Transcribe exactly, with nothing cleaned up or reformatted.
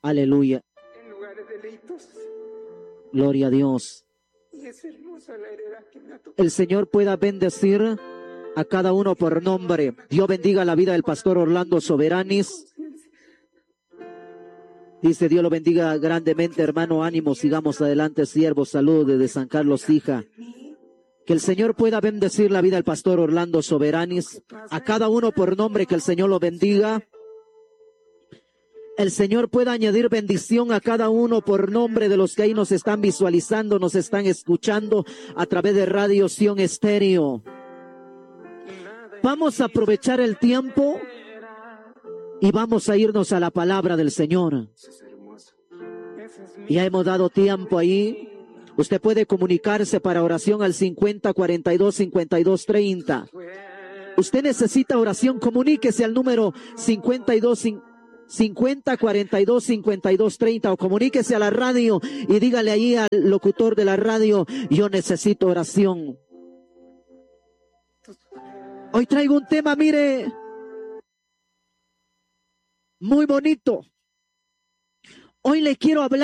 Aleluya. en lugares de leitos. Gloria a Dios. Y es hermosa la heredad que me ha tocado. El Señor pueda bendecir a cada uno por nombre. Dios bendiga la vida del pastor Orlando Soberanis. Dice, Dios lo bendiga grandemente, hermano. Ánimo, sigamos adelante, siervo. Saludos desde San Carlos, hija. Que el Señor pueda bendecir la vida del pastor Orlando Soberanis. A cada uno por nombre, que el Señor lo bendiga. El Señor pueda añadir bendición a cada uno por nombre de los que ahí nos están visualizando, nos están escuchando a través de Radio Sion Estéreo. Vamos a aprovechar el tiempo y vamos a irnos a la palabra del Señor. Ya hemos dado tiempo ahí. Usted puede comunicarse para oración al cincuenta cuarenta y dos cincuenta y dos treinta. Usted necesita oración, comuníquese al número cincuenta y dos cincuenta cuarenta y dos cincuenta y dos treinta o comuníquese a la radio y dígale ahí al locutor de la radio, yo necesito oración. Hoy traigo un tema, mire, muy bonito. Hoy le quiero hablar